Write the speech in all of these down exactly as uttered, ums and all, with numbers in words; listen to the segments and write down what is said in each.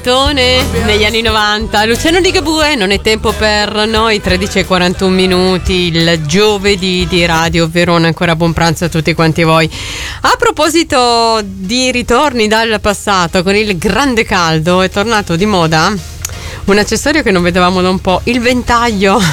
Negli anni novanta, Luciano Ligabue, non è tempo per noi, tredici e quarantuno minuti, il giovedì di Radio Verona. Ancora buon pranzo a tutti quanti voi. A proposito di ritorni dal passato, con il grande caldo è tornato di moda un accessorio che non vedevamo da un po', il ventaglio.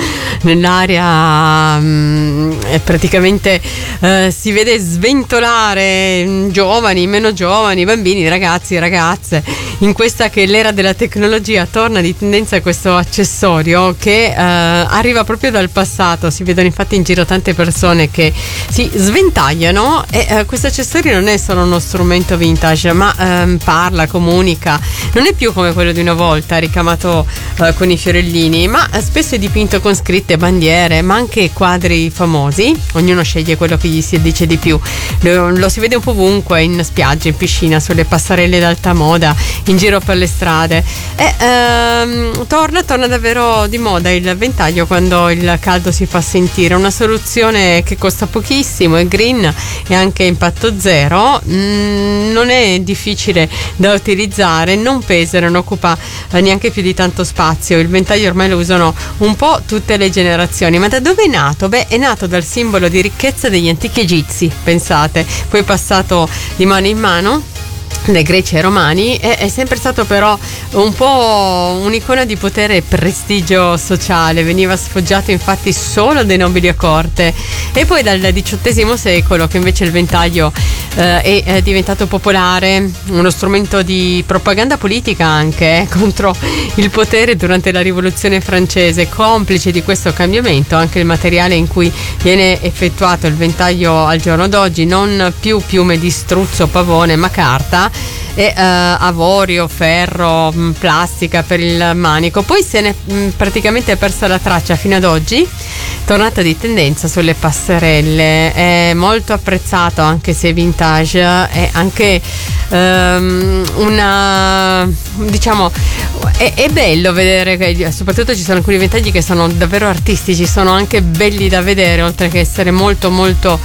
Nell'aria mh, praticamente eh, si vede sventolare mh, giovani, meno giovani, bambini, ragazzi e ragazze. In questa che è l'era della tecnologia, torna di tendenza questo accessorio che eh, arriva proprio dal passato. Si vedono infatti in giro tante persone che si sventagliano e eh, questo accessorio non è solo uno strumento vintage, ma ehm, parla, comunica. Non è più come quello di una volta, ricamato eh, con i fiorellini, ma spesso è dipinto con scritte, bandiere, ma anche quadri famosi. Ognuno sceglie quello che gli si addice di più. Lo, lo si vede un po' ovunque, in spiagge, in piscina, sulle passerelle d'alta moda, in giro per le strade. E ehm, torna, torna davvero di moda il ventaglio quando il caldo si fa sentire. Una soluzione che costa pochissimo, è green e anche impatto zero. Mm, non è difficile da utilizzare, non pesa, non occupa eh, neanche più di tanto spazio. Il ventaglio ormai lo usano un po' tutte le generazioni. Ma da dove è nato? Beh, è nato dal simbolo di ricchezza degli antichi egizi, pensate, poi passato di mano in mano dai greci ai romani. È, è sempre stato però un po' un'icona di potere e prestigio sociale. Veniva sfoggiato infatti solo dai nobili a corte, e poi dal diciottesimo secolo che invece il ventaglio eh, è, è diventato popolare, uno strumento di propaganda politica anche eh, contro il potere durante la rivoluzione francese. Complice di questo cambiamento anche il materiale in cui viene effettuato il ventaglio al giorno d'oggi, non più piume di struzzo, pavone, ma carta e uh, avorio, ferro, mh, plastica per il manico. Poi se ne mh, praticamente persa la traccia fino ad oggi, tornata di tendenza sulle passerelle. È molto apprezzato anche se vintage, è anche um, una, diciamo, è, è bello vedere che soprattutto ci sono alcuni ventagli che sono davvero artistici, sono anche belli da vedere, oltre che essere molto molto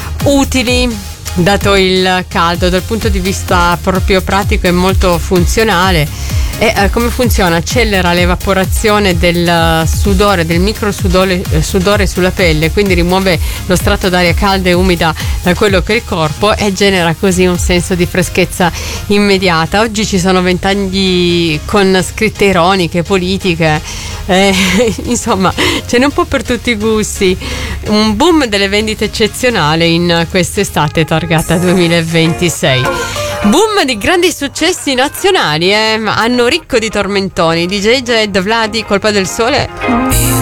utili dato il caldo. Dal punto di vista proprio pratico è molto funzionale. E eh, come funziona? Accelera l'evaporazione del sudore, del microsudore sudore sulla pelle, quindi rimuove lo strato d'aria calda e umida da quello che è il corpo e genera così un senso di freschezza immediata. Oggi ci sono ventagli con scritte ironiche, politiche, eh, insomma ce n'è un po' per tutti i gusti. Un boom delle vendite eccezionale in quest'estate targata duemilaventisei. Boom di grandi successi nazionali, eh? Anno ricco di tormentoni. D J Jed, Vladi, Colpa del Sole.